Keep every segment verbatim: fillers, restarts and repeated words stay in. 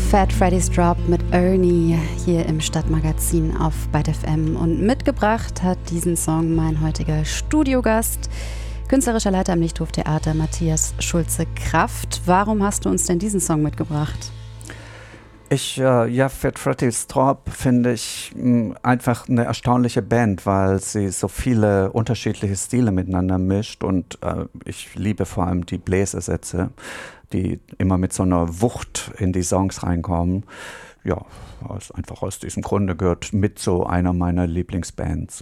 Fat Freddy's Drop mit Ernie hier im Stadtmagazin auf Byte F M. Und mitgebracht hat diesen Song mein heutiger Studiogast, künstlerischer Leiter am Lichthof Theater Matthias Schulze-Kraft. Warum hast du uns denn diesen Song mitgebracht? Ich, äh, ja, Fat Freddy's Drop finde ich mh, einfach eine erstaunliche Band, weil sie so viele unterschiedliche Stile miteinander mischt und äh, ich liebe vor allem die Bläsersätze, die immer mit so einer Wucht in die Songs reinkommen. Ja, aus, einfach aus diesem Grunde gehört mit so einer meiner Lieblingsbands.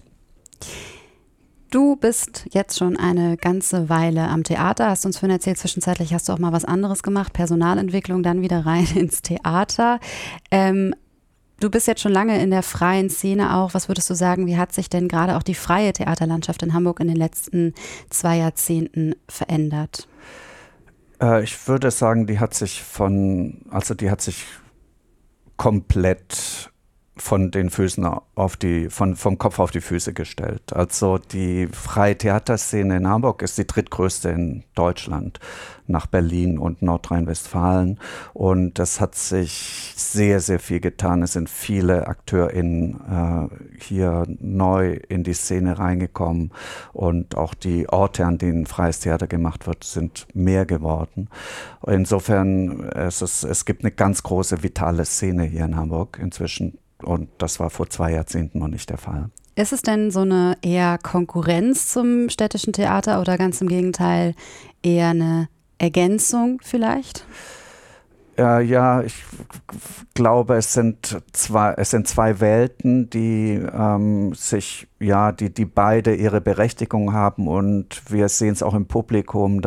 Du bist jetzt schon eine ganze Weile am Theater, hast uns vorhin erzählt, zwischenzeitlich hast du auch mal was anderes gemacht, Personalentwicklung, dann wieder rein ins Theater. Ähm, du bist jetzt schon lange in der freien Szene auch. Was würdest du sagen, wie hat sich denn gerade auch die freie Theaterlandschaft in Hamburg in den letzten zwei Jahrzehnten verändert? Äh, ich würde sagen, die hat sich von, also die hat sich komplett von den Füßen auf die, von, vom Kopf auf die Füße gestellt. Also die freie Theaterszene in Hamburg ist die drittgrößte in Deutschland, nach Berlin und Nordrhein-Westfalen. Und das hat sich sehr, sehr viel getan. Es sind viele AkteurInnen äh, hier neu in die Szene reingekommen. Und auch die Orte, an denen freies Theater gemacht wird, sind mehr geworden. Insofern, es, ist, es gibt eine ganz große, vitale Szene hier in Hamburg inzwischen. Und das war vor zwei Jahrzehnten noch nicht der Fall. Ist es denn so eine eher Konkurrenz zum städtischen Theater oder ganz im Gegenteil eher eine Ergänzung vielleicht? Äh, ja, ich glaube, es sind zwei, es sind zwei Welten, die ähm, sich, ja, die, die beide ihre Berechtigung haben und wir sehen es auch im Publikum,